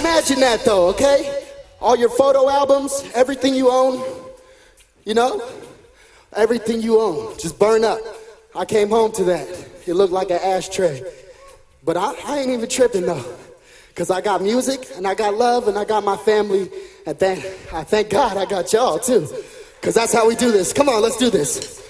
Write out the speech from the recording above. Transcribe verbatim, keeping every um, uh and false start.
imagine that though, okay? All your photo albums, everything you own, you know, everything you own, just burn up. I came home to that. It looked like an ashtray. But I, I ain't even tripping though, because I got music, and I got love, and I got my family, and thank, I thank God I got y'all too, because that's how we do this. Come on, let's do this.